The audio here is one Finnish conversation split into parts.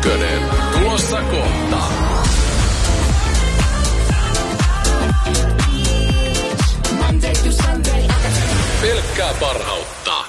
tulossa kohta. Pelkkää parhautta.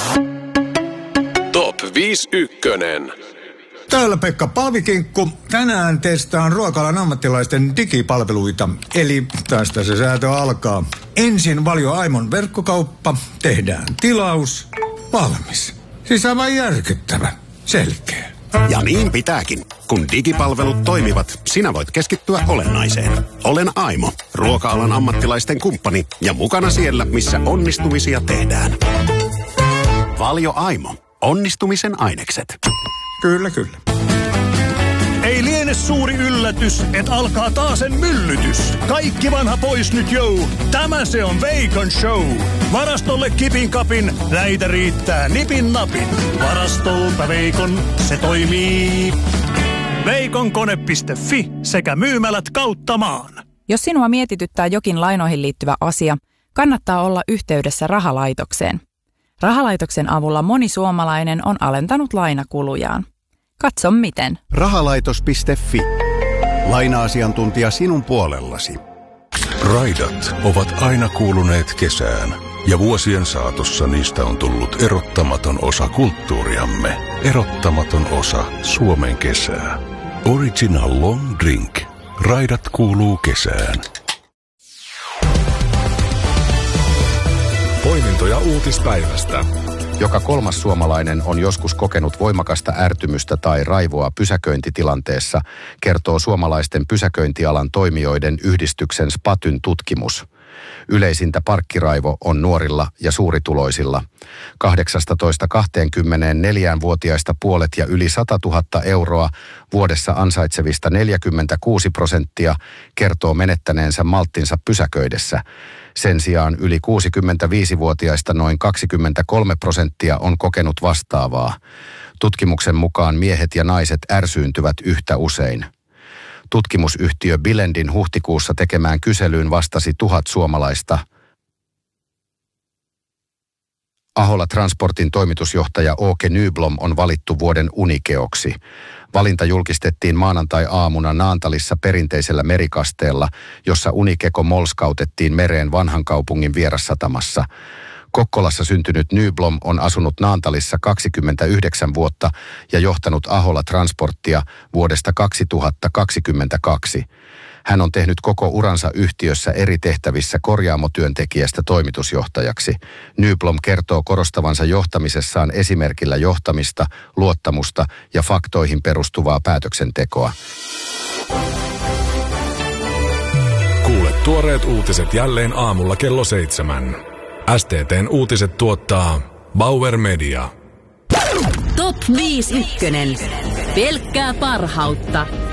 Top 51. Täällä Pekka Paavikinkku. Tänään testaan ruoka-alan ammattilaisten digipalveluita. Eli tästä se säätö alkaa. Ensin Valio Aimon verkkokauppa. Tehdään tilaus. Valmis. Siis aivan järkyttävä. Selkeä. Ja niin pitääkin. Kun digipalvelut toimivat, sinä voit keskittyä olennaiseen. Olen Aimo, ruoka-alan ammattilaisten kumppani ja mukana siellä, missä onnistumisia tehdään. Valio Aimo. Onnistumisen ainekset. Kyllä, kyllä. Ei liene suuri yllätys, että alkaa taasen myllytys. Kaikki vanha pois nyt, jou. Tämä se on Veikon show. Varastolle kipin kapin, näitä riittää nipin napin. Varastolta Veikon, se toimii. Veikonkone.fi sekä myymälät kautta maan. Jos sinua mietityttää jokin lainoihin liittyvä asia, kannattaa olla yhteydessä rahalaitokseen. Rahalaitoksen avulla moni suomalainen on alentanut lainakulujaan. Katso miten. Rahalaitos.fi. Laina-asiantuntija sinun puolellasi. Raidat ovat aina kuuluneet kesään, ja vuosien saatossa niistä on tullut erottamaton osa kulttuuriamme. Erottamaton osa Suomen kesää. Original Long Drink. Raidat kuuluu kesään. Poimintoja uutispäivästä. Joka kolmas suomalainen on joskus kokenut voimakasta ärtymystä tai raivoa pysäköintitilanteessa, kertoo suomalaisten pysäköintialan toimijoiden yhdistyksen SPATYn tutkimus. Yleisintä parkkiraivo on nuorilla ja suurituloisilla. 18-24-vuotiaista puolet ja yli 100 000 euroa vuodessa ansaitsevista 46% kertoo menettäneensä malttinsa pysäköidessä. Sen sijaan yli 65-vuotiaista noin 23% on kokenut vastaavaa. Tutkimuksen mukaan miehet ja naiset ärsyyntyvät yhtä usein. Tutkimusyhtiö Bilendin huhtikuussa tekemään kyselyyn vastasi 1000 suomalaista. Ahola Transportin toimitusjohtaja Åke Nyblom on valittu vuoden unikeoksi. Valinta julkistettiin maanantai-aamuna Naantalissa perinteisellä merikasteella, jossa unikeko molskautettiin mereen vanhan kaupungin vierassatamassa. Kokkolassa syntynyt Nyblom on asunut Naantalissa 29 vuotta ja johtanut Ahola Transporttia vuodesta 2022. Hän on tehnyt koko uransa yhtiössä eri tehtävissä korjaamotyöntekijästä toimitusjohtajaksi. Nyblom kertoo korostavansa johtamisessaan esimerkillä johtamista, luottamusta ja faktoihin perustuvaa päätöksentekoa. Kuule tuoreet uutiset jälleen aamulla kello 7. STT:n uutiset tuottaa Bauer Media. Top 51. Pelkkää parhautta.